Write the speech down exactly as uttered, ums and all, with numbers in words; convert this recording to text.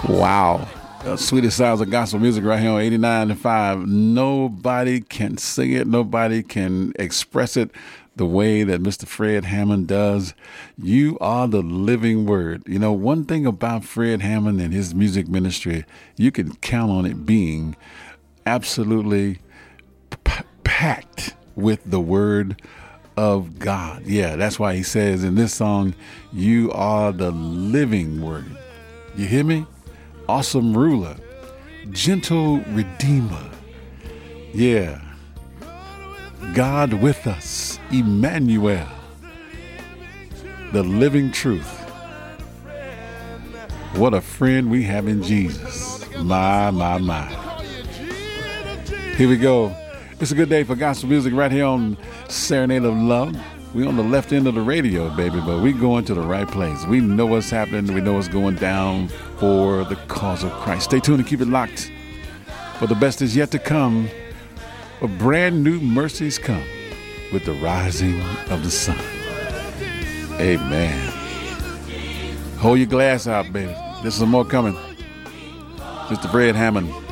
Wow. The sweetest sounds of gospel music right here on eighty-nine point five. Nobody can sing it. Nobody can express it the way that Mister Fred Hammond does. You are the living word. You know, one thing about Fred Hammond and his music ministry, you can count on it being absolutely p- packed with the word of God. Yeah, that's why he says in this song, you are the living word. You hear me? Awesome ruler, gentle redeemer. Yeah. God with us, Emmanuel, the living truth. What a friend we have in Jesus. My, my, my. Here we go. It's a good day for gospel music right here on Serenade of Love. We on the left end of the radio, baby, but we going to the right place. We know what's happening. We know what's going down for the cause of Christ. Stay tuned and keep it locked. For the best is yet to come. For brand new mercies come with the rising of the sun. Amen. Hold your glass out, baby. There's some more coming. Mister Fred Hammond.